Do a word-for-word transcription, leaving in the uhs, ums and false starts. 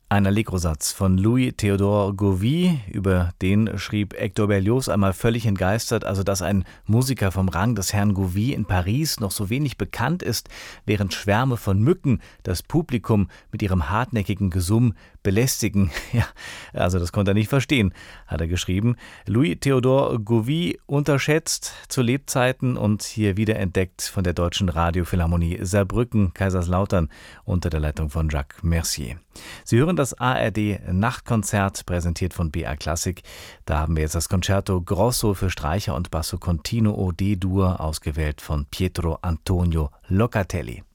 Ein Allegro-Satz von Louis-Théodore Gauvie, über den schrieb Hector Berlioz einmal völlig entgeistert, also dass ein Musiker vom Rang des Herrn Gauvie in Paris noch so wenig bekannt ist, während Schwärme von Mücken das Publikum mit ihrem hartnäckigen Gesumm belästigen. Ja, also das konnte er nicht verstehen, hat er geschrieben. Louis-Théodore Gauvie unterschätzt zu Lebzeiten und hier wiederentdeckt von der Deutschen Radiophilharmonie Saarbrücken, Kaiserslautern unter der Leitung von Jacques Mercier. Sie hören das A R D-Nachtkonzert, präsentiert von B R Klassik. Da haben wir jetzt das Concerto Grosso für Streicher und Basso Continuo D-Dur, ausgewählt von Pietro Antonio Locatelli.